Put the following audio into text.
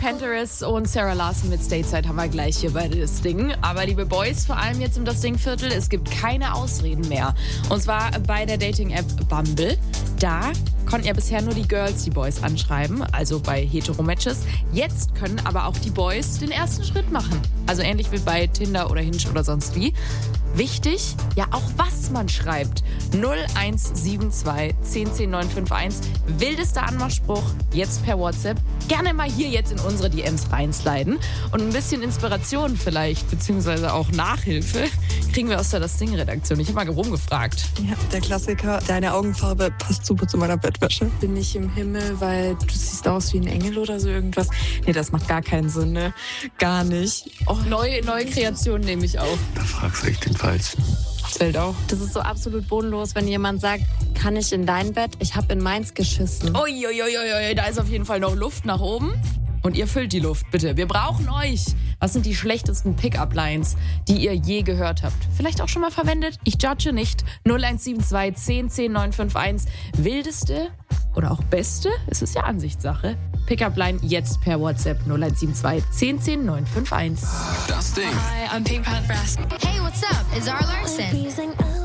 Panteres und Sarah Larson mit Stateside haben wir gleich hier bei das Ding. Aber liebe Boys, vor allem jetzt im Das Ding-Viertel, es gibt keine Ausreden mehr. Und zwar bei der Dating-App Bumble. Da konnten ja bisher nur die Girls die Boys anschreiben, also bei Hetero-Matches. Jetzt können aber auch die Boys den ersten Schritt machen. Also ähnlich wie bei Tinder oder Hinge oder sonst wie. Wichtig, ja auch was man schreibt. 0172 10 10 951. Wildester Anmachspruch, jetzt per WhatsApp. Gerne mal hier jetzt in unsere DMs reinsliden. Und ein bisschen Inspiration vielleicht, beziehungsweise auch Nachhilfe, kriegen wir aus der Das Ding-Redaktion. Ich habe mal rumgefragt. Ja, der Klassiker, deine Augenfarbe passt super zu meiner Bettwäsche. Bin ich im Himmel, weil du siehst aus wie ein Engel oder so irgendwas. Nee, das macht gar keinen Sinn, ne? Gar nicht. Oh, neue Kreation nehme ich auf. Da fragst du echt den Falschen. Zählt auch. Das ist so absolut bodenlos, wenn jemand sagt, kann ich in dein Bett? Ich habe in meins geschissen. Uiuiuiui, da ist auf jeden Fall noch Luft nach oben. Und ihr füllt die Luft, bitte. Wir brauchen euch. Was sind die schlechtesten Pick-up-Lines, die ihr je gehört habt? Vielleicht auch schon mal verwendet? Ich judge nicht. 0172 10 10 951. Wildeste oder auch beste? Es ist ja Ansichtssache. Pick-up-Line jetzt per WhatsApp 0172 10 10 951. Das Ding. Hi, I'm Pink Panther. Hey, what's up? It's Zara Larsson.